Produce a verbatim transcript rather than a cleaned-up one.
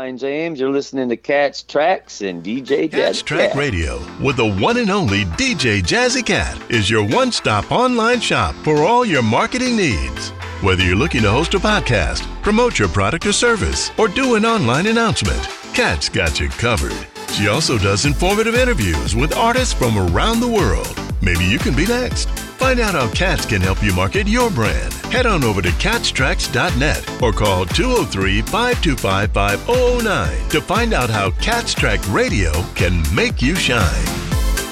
Ryan James. You're listening to Catch Tracks and D J Jazzy Catch Track Cat. Radio with the one and only D J Jazzy Cat is your one-stop online shop for all your marketing needs. Whether you're looking to host a podcast, promote your product or service, or do an online announcement, Cat's got you covered. She also does informative interviews with artists from around the world. Maybe you can be next. Find out how Cats can help you market your brand. Head on over to catch tracks dot net or call two oh three, five two five, five oh oh nine to find out how Cat's Track Radio can make you shine.